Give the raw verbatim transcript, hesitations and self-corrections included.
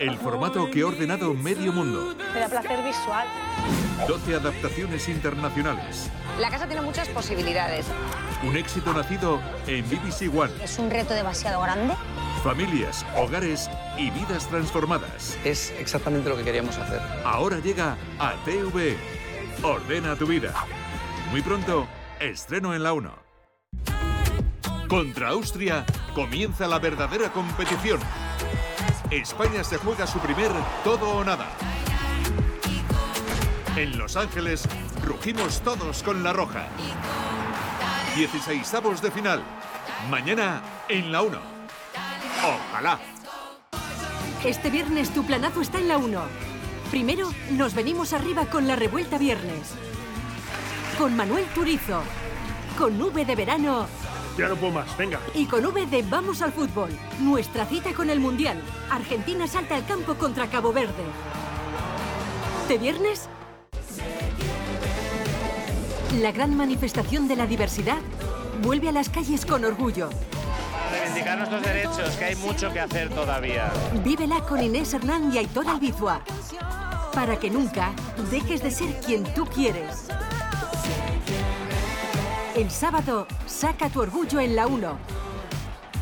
El formato que ha ordenado medio mundo. Me da placer visual. doce adaptaciones internacionales. La casa tiene muchas posibilidades. Un éxito nacido en B B C One. ¿Es un reto demasiado grande? Familias, hogares y vidas transformadas. Es exactamente lo que queríamos hacer. Ahora llega a T V E. Ordena tu vida. Muy pronto, estreno en la uno. Contra Austria comienza la verdadera competición. España se juega su primer todo o nada. En Los Ángeles, rugimos todos con la roja. dieciseisavos de final. Mañana en la uno. Ojalá. Este viernes tu planazo está en la uno. Primero, nos venimos arriba con la revuelta viernes. Con Manuel Turizo. Con V de verano. Ya no puedo más, venga. Y con V de Vamos al Fútbol. Nuestra cita con el Mundial. Argentina salta al campo contra Cabo Verde. ¿Te viernes? La gran manifestación de la diversidad vuelve a las calles con orgullo. Para reivindicar nuestros derechos, que hay mucho que hacer todavía. Vívela con Inés Hernán y Aitor Albizua. Para que nunca dejes de ser quien tú quieres. El sábado, saca tu orgullo en la uno.